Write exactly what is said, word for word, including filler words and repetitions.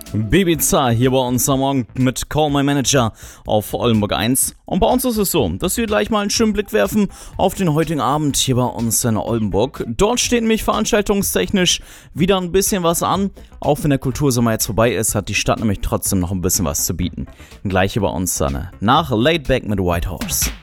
Bibiza hier bei uns am Morgen mit Call My Manager auf Oldenburg eins. Und bei uns ist es so, dass wir gleich mal einen schönen Blick werfen auf den heutigen Abend hier bei uns in Oldenburg. Dort steht nämlich veranstaltungstechnisch wieder ein bisschen was an. Auch wenn der Kultursommer jetzt vorbei ist, hat die Stadt nämlich trotzdem noch ein bisschen was zu bieten. Gleich hier bei uns dann nach Laid Back mit White Horse.